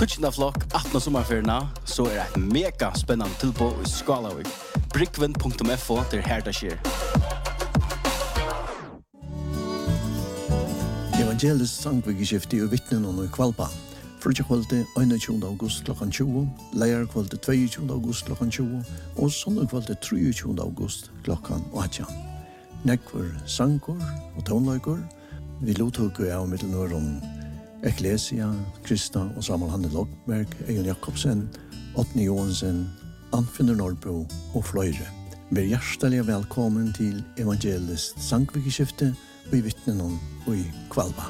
Touchen av flok, 18 sommerferierna, så det mega spennende tilbud i Skalavik. Brickven.fo til her det skjer. Evangelisk sangvikeskifte i vittnen og i Kvalpa. Frutjekvalde 21. august klokkan 20, leierkvalde 22. august klokkan 20 og søndagkvalde 23. august klokkan 18. Nekvar sankor og tonlaikor. Vi lottukker av middelnår om Ecclesia, Krista og Samuel Hanne Lokberg, Egil Jakobsen, Åtni Johansen, Anfinder Nordbro og fløyre. Vær hjertelig velkommen til Evangelisk sangvikeskifte og i vittnen og i Kvalpa.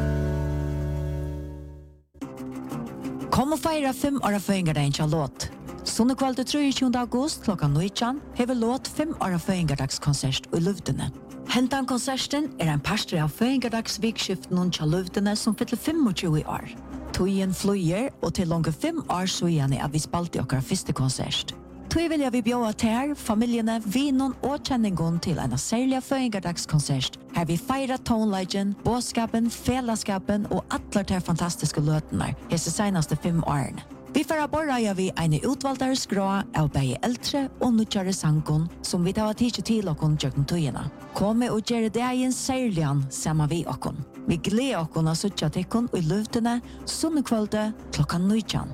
Kom og feira 5 år føyngardagen til låt. Sunnekvalde 23. august klokkan 19 hever låt 5 år føyngardagskonsert i Luvdene. Hentan konserten en pastor av føyngardagsvikskiften til Luvdene som fyller 25 år. Tøyen fløyer og til langt 5 år siden er vi spalt i okkar første konsert. Tøy vil jeg vi bjøa til her, familiene, vinon og kjenningon til en særlig føynggardagskonsert. Her vi feirer tonelagen, båskapen, felaskapen og atler til fantastiske løtene hese senaste 5 årene. Vi får borra vi en utvalgtere skrå av begge eldre og nødgjøre sangon som vi tar tidsi til okkon tjøkken tøyene. Kom og gjøre det en særligan sammen vi okkon. Vi gleder okkon av suttja tikkon og i løvdene sunnekvalde klokkan 19.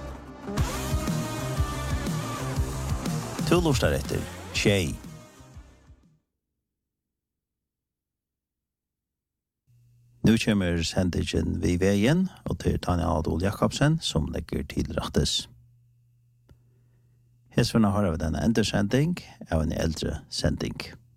To lustar etter Tjei. Nu kommer sendingen vi veien, og til Tanja Adol Jakobsen, som legger til rattes. Hesverna har vi denne endersending av en eldre sending.